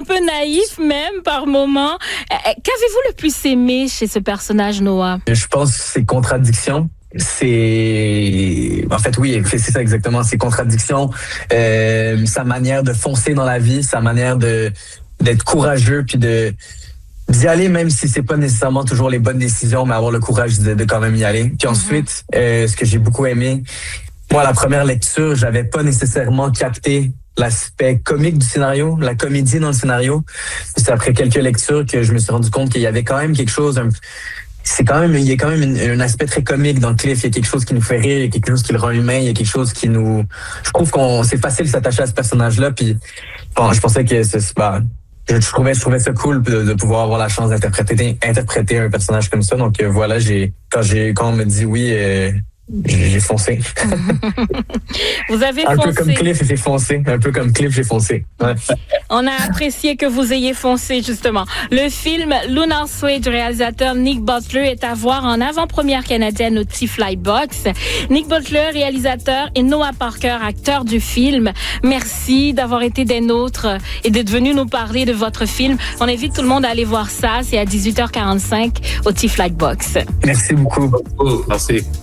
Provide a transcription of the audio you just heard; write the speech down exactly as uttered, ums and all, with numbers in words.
peu naïf même par moments. Qu'avez-vous le plus aimé chez ce personnage, Noah? Je pense que c'est contradiction. C'est en fait oui c'est ça exactement, c'est contradiction, euh, sa manière de foncer dans la vie, sa manière de d'être courageux puis de d'y aller même si c'est pas nécessairement toujours les bonnes décisions, mais avoir le courage de, de quand même y aller. Puis ensuite euh, ce que j'ai beaucoup aimé, moi à la première lecture j'avais pas nécessairement capté l'aspect comique du scénario, la comédie dans le scénario. Puis c'est après quelques lectures que je me suis rendu compte qu'il y avait quand même quelque chose un c'est quand même, il y a quand même une, un aspect très comique dans Cliff. Il y a quelque chose qui nous fait rire, il y a quelque chose qui le rend humain, il y a quelque chose qui nous... Je trouve qu'on c'est facile de s'attacher à ce personnage-là. Puis bon, je pensais que c'est... Bah, je, je, trouvais, je trouvais ça cool de, de pouvoir avoir la chance d'interpréter interpréter un personnage comme ça. Donc euh, voilà, j'ai quand j'ai quand on me dit oui... Euh, J'ai foncé. Vous avez un foncé. Un peu comme Cliff, j'ai foncé. Un peu comme Cliff, j'ai foncé. Ouais. On a apprécié que vous ayez foncé, justement. Le film Lunar Sway du réalisateur Nick Butler est à voir en avant-première canadienne au T-Fly Box. Nick Butler, réalisateur, et Noah Parker, acteur du film. Merci d'avoir été des nôtres et d'être venu nous parler de votre film. On invite tout le monde à aller voir ça. C'est à dix-huit heures quarante-cinq au T-Fly Box. Merci beaucoup. Oh, merci.